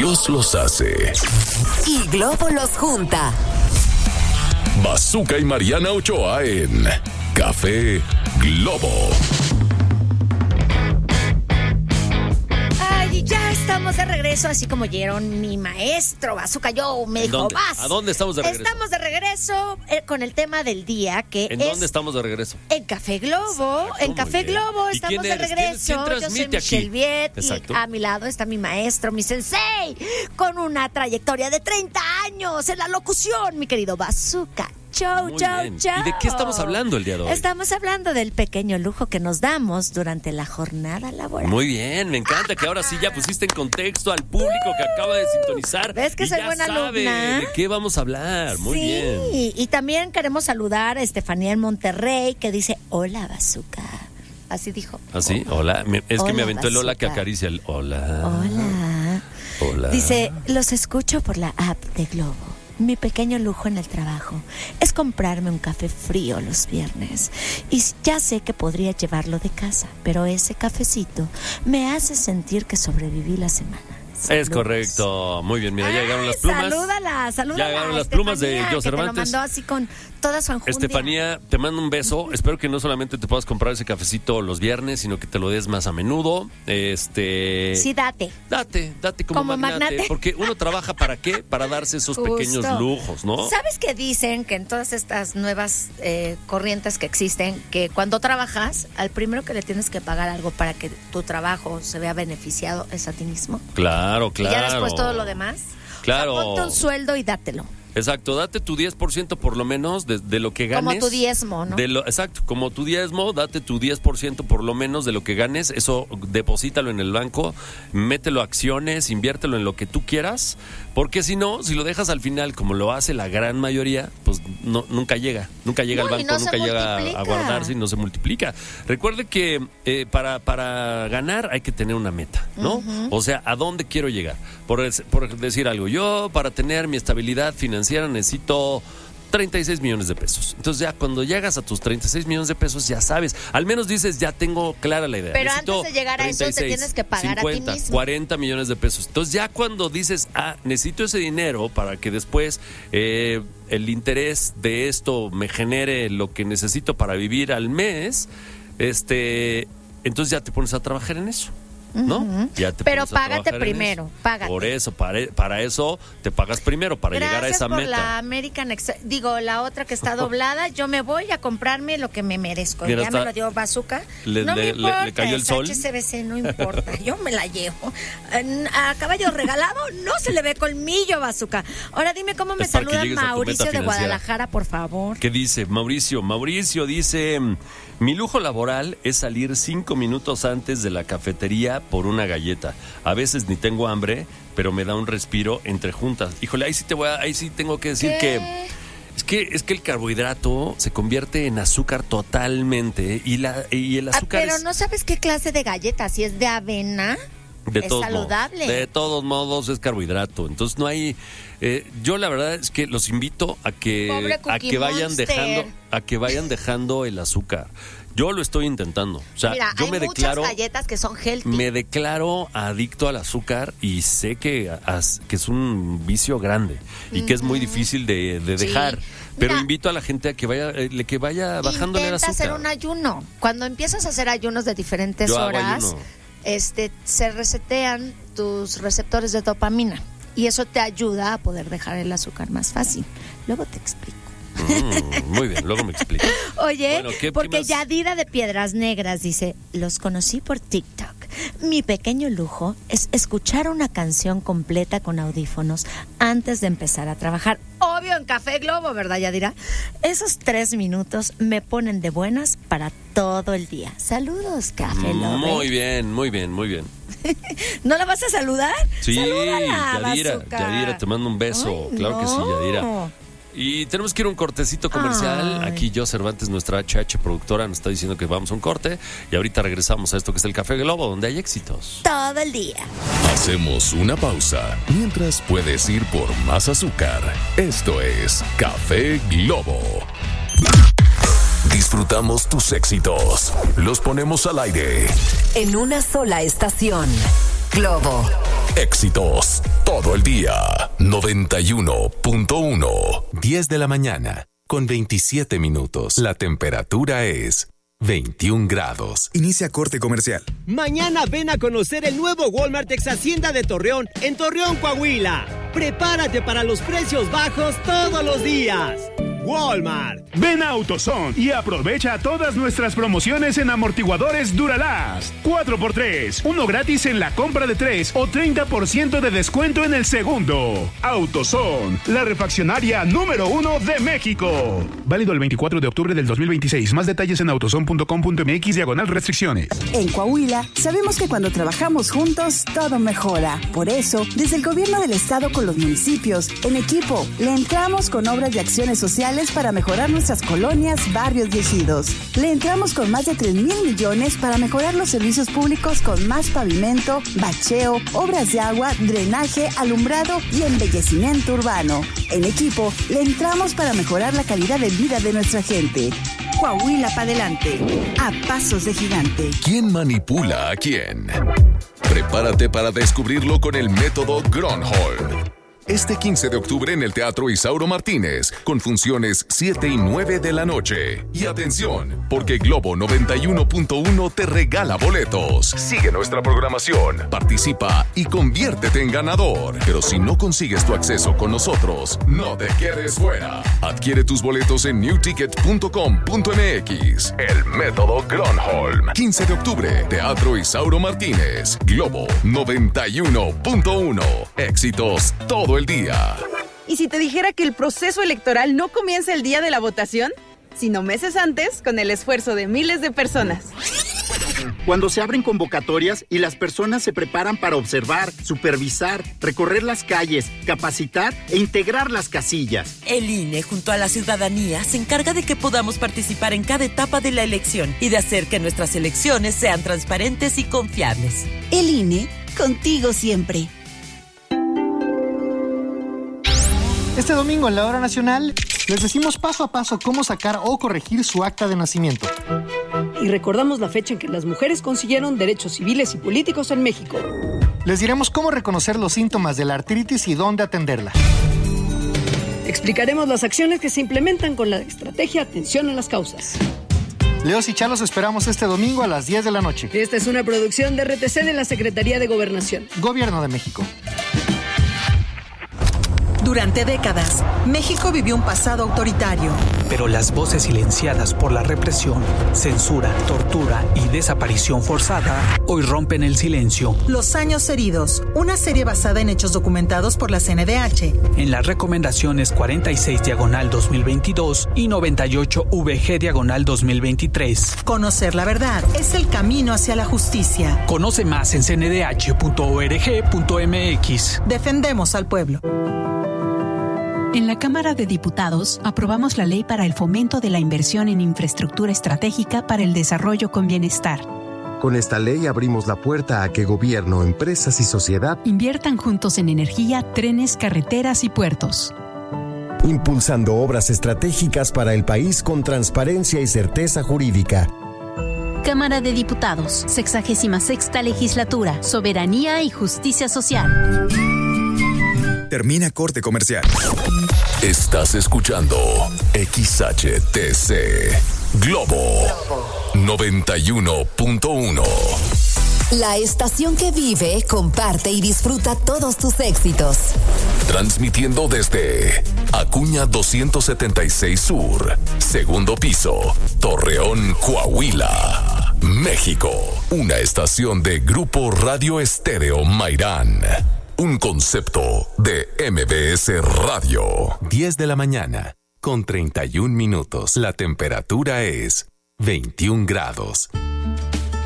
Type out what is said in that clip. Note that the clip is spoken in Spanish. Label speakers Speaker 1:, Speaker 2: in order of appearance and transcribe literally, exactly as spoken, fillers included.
Speaker 1: Dios los hace
Speaker 2: y Globo los junta.
Speaker 1: Bazooka y Mariana Ochoa en Café Globo.
Speaker 3: Ay, ya estamos de regreso, así como oyeron mi maestro Bazooka Joe me dijo,
Speaker 4: ¿Dónde?
Speaker 3: vas.
Speaker 4: ¿A dónde estamos de regreso?
Speaker 3: Estamos de regreso eh, con el tema del día, que
Speaker 4: ¿En
Speaker 3: es...
Speaker 4: dónde estamos de regreso?
Speaker 3: En Café Globo.
Speaker 4: Exacto,
Speaker 3: en Café
Speaker 4: muy bien.
Speaker 3: Globo
Speaker 4: ¿Y
Speaker 3: estamos
Speaker 4: quién
Speaker 3: de
Speaker 4: eres?
Speaker 3: regreso.
Speaker 4: ¿Quién- quién
Speaker 3: Yo soy
Speaker 4: transmite aquí?
Speaker 3: Michelle Viet y
Speaker 4: Exacto.
Speaker 3: a mi lado está mi maestro, mi sensei, con una trayectoria de treinta años en la locución, mi querido Bazooka. Chau,
Speaker 4: Muy
Speaker 3: chau,
Speaker 4: bien.
Speaker 3: chau.
Speaker 4: ¿Y de qué estamos hablando el día de hoy?
Speaker 3: Estamos hablando del pequeño lujo que nos damos durante la jornada laboral.
Speaker 4: Muy bien, me encanta que ahora sí ya pusiste en contexto al público que acaba de sintonizar.
Speaker 3: ¿Ves que
Speaker 4: y
Speaker 3: soy
Speaker 4: ya
Speaker 3: buena
Speaker 4: sabe
Speaker 3: alumna?
Speaker 4: de qué vamos a hablar. Muy
Speaker 3: sí,
Speaker 4: bien.
Speaker 3: y también queremos saludar a Estefanía en Monterrey, que dice, hola, Bazooka. Así dijo.
Speaker 4: ¿Así? Hola. Me- Es que
Speaker 3: Hola,
Speaker 4: me aventó el hola que
Speaker 3: Bazooka.
Speaker 4: acaricia el hola.
Speaker 3: Hola.
Speaker 4: Hola.
Speaker 3: Dice, los escucho por la app de Globo. Mi pequeño lujo en el trabajo es comprarme un café frío los viernes. Y ya sé que podría llevarlo de casa, pero ese cafecito me hace sentir que sobreviví la semana.
Speaker 4: Es
Speaker 3: Saludos.
Speaker 4: correcto. Muy bien, mira, ya
Speaker 3: Ay,
Speaker 4: llegaron las plumas.
Speaker 3: Salúdala, salúdala.
Speaker 4: Ya llegaron las plumas de
Speaker 3: Estefanía,
Speaker 4: Joe
Speaker 3: que te lo
Speaker 4: Cervantes.
Speaker 3: mandó así con toda su enjundia.
Speaker 4: Estefanía, te mando un beso. Espero que no solamente te puedas comprar ese cafecito los viernes, sino que te lo des más a menudo. Este.
Speaker 3: Sí, date.
Speaker 4: Date, date como,
Speaker 3: Como
Speaker 4: magnate,
Speaker 3: magnate.
Speaker 4: Porque uno trabaja para qué? Para darse esos
Speaker 3: Justo.
Speaker 4: pequeños lujos, ¿no?
Speaker 3: ¿Sabes qué dicen? Que en todas estas nuevas eh, corrientes que existen, que cuando trabajas, al primero que le tienes que pagar algo para que tu trabajo se vea beneficiado es a ti mismo.
Speaker 4: Claro, claro.
Speaker 3: Y ya después todo lo demás.
Speaker 4: Claro.
Speaker 3: O sea, ponte un sueldo y dátelo.
Speaker 4: Exacto, date tu diez por ciento por lo menos de, de lo que ganes.
Speaker 3: Como tu diezmo, ¿no?
Speaker 4: De lo, exacto, como tu diezmo, date tu diez por ciento por lo menos de lo que ganes. Eso deposítalo en el banco, mételo a acciones, inviértelo en lo que tú quieras. Porque si no, si lo dejas al final, como lo hace la gran mayoría, pues no, nunca llega. Nunca llega
Speaker 3: No,
Speaker 4: al
Speaker 3: y
Speaker 4: banco,
Speaker 3: no se
Speaker 4: nunca llega
Speaker 3: multiplica.
Speaker 4: a guardarse y no se multiplica. Recuerde que eh, para, para ganar hay que tener una meta, ¿no? Uh-huh. O sea, ¿a dónde quiero llegar? Por, por decir algo, yo para tener mi estabilidad financiera necesito treinta y seis millones de pesos. Entonces ya cuando llegas a tus treinta y seis millones de pesos ya sabes, al menos dices ya tengo clara la idea.
Speaker 3: Pero
Speaker 4: necesito
Speaker 3: antes de llegar a eso te tienes que pagar
Speaker 4: cincuenta,
Speaker 3: a ti mismo.
Speaker 4: cuarenta millones de pesos. Entonces ya cuando dices, ah, necesito ese dinero para que después eh, el interés de esto me genere lo que necesito para vivir al mes, este, entonces ya te pones a trabajar en eso. ¿No?
Speaker 3: Uh-huh.
Speaker 4: Ya te
Speaker 3: Pero
Speaker 4: pones a
Speaker 3: págate
Speaker 4: trabajar en
Speaker 3: primero,
Speaker 4: eso.
Speaker 3: págate.
Speaker 4: Por eso, para, para eso te pagas primero, para
Speaker 3: Gracias
Speaker 4: llegar a esa
Speaker 3: por
Speaker 4: meta.
Speaker 3: la American Express. Digo, la otra que está doblada, yo me voy a comprarme lo que me merezco.
Speaker 4: Mira,
Speaker 3: ya
Speaker 4: está-
Speaker 3: me lo dio Bazooka.
Speaker 4: Le-
Speaker 3: no
Speaker 4: le-
Speaker 3: me
Speaker 4: le-
Speaker 3: importa,
Speaker 4: le cayó el
Speaker 3: es
Speaker 4: sol.
Speaker 3: H S B C, no importa, yo me la llevo. En- A caballo regalado no se le ve colmillo, Bazooka. Ahora dime cómo me
Speaker 4: Es para que
Speaker 3: saluda
Speaker 4: llegues a tu
Speaker 3: Mauricio
Speaker 4: meta
Speaker 3: de
Speaker 4: financiera.
Speaker 3: Guadalajara, por favor.
Speaker 4: ¿Qué dice Mauricio? Mauricio dice, mi lujo laboral es salir cinco minutos antes de la cafetería por una galleta. A veces ni tengo hambre, pero me da un respiro entre juntas. Híjole, ahí sí te voy a, ahí sí tengo que decir
Speaker 3: ¿Qué?
Speaker 4: que es que es que el carbohidrato se convierte en azúcar totalmente y la y el
Speaker 3: Ah,
Speaker 4: azúcar
Speaker 3: pero
Speaker 4: es
Speaker 3: no sabes qué clase de galleta, si es de avena.
Speaker 4: de
Speaker 3: es
Speaker 4: todos
Speaker 3: saludable.
Speaker 4: modos, de todos modos es carbohidrato. Entonces no hay eh, yo la verdad es que los invito a que
Speaker 3: Pobre
Speaker 4: a
Speaker 3: Cookie
Speaker 4: que vayan
Speaker 3: Monster.
Speaker 4: dejando a que vayan dejando el azúcar. Yo lo estoy intentando. O sea,
Speaker 3: Mira,
Speaker 4: yo
Speaker 3: hay
Speaker 4: me
Speaker 3: muchas
Speaker 4: declaro
Speaker 3: galletas que son healthy.
Speaker 4: me declaro adicto al azúcar y sé que, as- que es un vicio grande y que es muy difícil de, de
Speaker 3: Sí.
Speaker 4: dejar. Pero
Speaker 3: Mira,
Speaker 4: invito a la gente a que vaya eh, le- que vaya bajándole el
Speaker 3: Intenta
Speaker 4: azúcar.
Speaker 3: hacer un ayuno. Cuando empiezas a hacer ayunos de diferentes
Speaker 4: Yo hago
Speaker 3: horas,
Speaker 4: ayuno.
Speaker 3: este, se resetean tus receptores de dopamina y eso te ayuda a poder dejar el azúcar más fácil. Luego te explico.
Speaker 4: Mm, muy bien, luego me explico.
Speaker 3: Oye,
Speaker 4: Bueno, ¿qué- qué
Speaker 3: porque
Speaker 4: más?
Speaker 3: Yadira de Piedras Negras dice, los conocí por TikTok. Mi pequeño lujo es escuchar una canción completa con audífonos antes de empezar a trabajar. Obvio en Café Globo, ¿verdad, Yadira? Esos tres minutos me ponen de buenas para todo el día. Saludos, Café Globo.
Speaker 4: Muy bien, muy bien, muy bien.
Speaker 3: ¿No la vas a saludar?
Speaker 4: Sí,
Speaker 3: Salúdala,
Speaker 4: Yadira,
Speaker 3: Bazooka.
Speaker 4: Yadira, te mando un beso.
Speaker 3: Ay,
Speaker 4: claro que sí,
Speaker 3: no.
Speaker 4: Yadira. Y tenemos que ir a un cortecito comercial.
Speaker 3: Ay.
Speaker 4: Aquí Joe Cervantes, nuestra H H productora, nos está diciendo que vamos a un corte. Y ahorita regresamos a esto que es el Café Globo, donde hay éxitos.
Speaker 3: Todo el día.
Speaker 1: Hacemos una pausa mientras puedes ir por más azúcar. Esto es Café Globo. Disfrutamos tus éxitos. Los ponemos al aire.
Speaker 2: En una sola estación. Globo.
Speaker 1: Éxitos todo el día. noventa y uno punto uno.
Speaker 5: diez de la mañana, con veintisiete minutos. La temperatura es veintiún grados.
Speaker 6: Inicia corte comercial.
Speaker 7: Mañana ven a conocer el nuevo Walmart Ex Hacienda de Torreón, en Torreón, Coahuila. Prepárate para los precios bajos todos los días. Walmart.
Speaker 8: Ven a AutoZone y aprovecha todas nuestras promociones en amortiguadores Duralast. cuatro por tres, uno gratis en la compra de tres o treinta por ciento de descuento en el segundo. AutoZone, la refaccionaria número uno de México. Válido el veinticuatro de octubre del dos mil veintiséis. Más detalles en autozone punto com punto m x diagonal restricciones.
Speaker 9: En Coahuila, sabemos que cuando trabajamos juntos, todo mejora. Por eso, desde el gobierno del estado con los municipios, en equipo, le entramos con obras de acciones sociales para mejorar nuestras colonias, barrios y ejidos. Le entramos con más de tres mil millones para mejorar los servicios públicos con más pavimento, bacheo, obras de agua, drenaje, alumbrado y embellecimiento urbano. En equipo, le entramos para mejorar la calidad de vida de nuestra gente. Coahuila para adelante, a pasos de gigante.
Speaker 1: ¿Quién manipula a quién? Prepárate para descubrirlo con el método Gronholm. Este quince de octubre en el Teatro Isauro Martínez, con funciones siete y nueve de la noche. Y atención, porque Globo noventa y uno punto uno te regala boletos. Sigue nuestra programación, participa y conviértete en ganador. Pero si no consigues tu acceso con nosotros, no te quedes fuera. Adquiere tus boletos en new ticket punto com punto m x. El método Gronholm. quince de octubre, Teatro Isauro Martínez. Globo noventa y uno punto uno. Éxitos todo el día.
Speaker 10: ¿Y si te dijera que el proceso electoral no comienza el día de la votación, sino meses antes, con el esfuerzo de miles de personas?
Speaker 11: Cuando se abren convocatorias y las personas se preparan para observar, supervisar, recorrer las calles, capacitar e integrar las casillas.
Speaker 12: El I N E, junto a la ciudadanía, se encarga de que podamos participar en cada etapa de la elección y de hacer que nuestras elecciones sean transparentes y confiables.
Speaker 9: El I N E, contigo siempre.
Speaker 13: Este domingo en la Hora Nacional les decimos paso a paso cómo sacar o corregir su acta de nacimiento.
Speaker 14: Y recordamos la fecha en que las mujeres consiguieron derechos civiles y políticos en México.
Speaker 13: Les diremos cómo reconocer los síntomas de la artritis y dónde atenderla.
Speaker 14: Explicaremos las acciones que se implementan con la estrategia Atención a las Causas.
Speaker 13: Leos y Chalos esperamos este domingo a las diez de la noche.
Speaker 14: Esta es una producción de R T C de la Secretaría de Gobernación.
Speaker 13: Gobierno de México.
Speaker 15: Durante décadas, México vivió un pasado autoritario.
Speaker 16: Pero las voces silenciadas por la represión, censura, tortura y desaparición forzada hoy rompen el silencio.
Speaker 15: Los años heridos, una serie basada en hechos documentados por la C N D H.
Speaker 16: En las recomendaciones cuarenta y seis diagonal dos mil veintidós y noventa y ocho V G diagonal dos mil veintitrés.
Speaker 15: Conocer la verdad es el camino hacia la justicia.
Speaker 16: Conoce más en c n d h punto org punto m x.
Speaker 15: Defendemos al pueblo.
Speaker 17: En la Cámara de Diputados aprobamos la ley para el fomento de la inversión en infraestructura estratégica para el desarrollo con bienestar.
Speaker 18: Con esta ley abrimos la puerta a que gobierno, empresas y sociedad
Speaker 17: inviertan juntos en energía, trenes, carreteras y puertos.
Speaker 18: Impulsando obras estratégicas para el país con transparencia y certeza jurídica.
Speaker 19: Cámara de Diputados, sexagésima sexta legislatura, soberanía y justicia social.
Speaker 6: Termina corte comercial.
Speaker 1: Estás escuchando X H T C Globo noventa y uno punto uno.
Speaker 2: La estación que vive, comparte y disfruta todos tus éxitos.
Speaker 1: Transmitiendo desde Acuña doscientos setenta y seis Sur, segundo piso, Torreón, Coahuila, México. Una estación de Grupo Radio Estéreo Mairán. Un concepto de M B S Radio.
Speaker 5: diez de la mañana, con treinta y un minutos. La temperatura es veintiún grados.